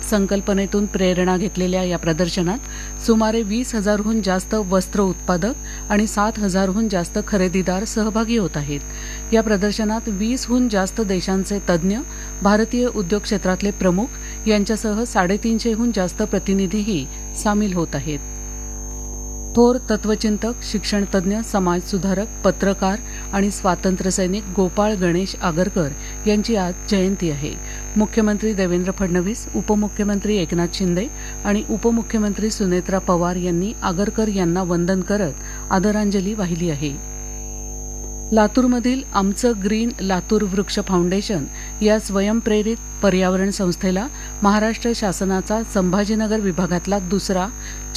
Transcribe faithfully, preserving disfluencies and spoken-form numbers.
संकल्पनेतून प्रेरणा घेतलेल्या या प्रदर्शनात सुमारे वीस हजारहून जास्त वस्त्र उत्पादक आणि सात हजारहून जास्त खरेदीदार सहभागी होत आहेत। या प्रदर्शनात वीसहून जास्त देशांचे तज्ज्ञ, भारतीय उद्योग क्षेत्रातले प्रमुख यांच्यासह साडेतीनशेहून जास्त प्रतिनिधीही सामील होत आहेत। थोर तत्वचिंतक, शिक्षणतज्ञ, समाजसुधारक, पत्रकार आणि स्वातंत्र्यसैनिक गोपाळ गणेश आगरकर यांची आज जयंती आहे। मुख्यमंत्री देवेंद्र फडणवीस, उपमुख्यमंत्री एकनाथ शिंदे आणि उपमुख्यमंत्री सुनेत्रा पवार यांनी आगरकर यांना वंदन करत आदरांजली वाहिली आहे। लातूरमधील आमचं ग्रीन लातूर वृक्ष फाउंडेशन या स्वयंप्रेरित पर्यावरण संस्थेला महाराष्ट्र शासनाचा संभाजीनगर विभागातला दुसरा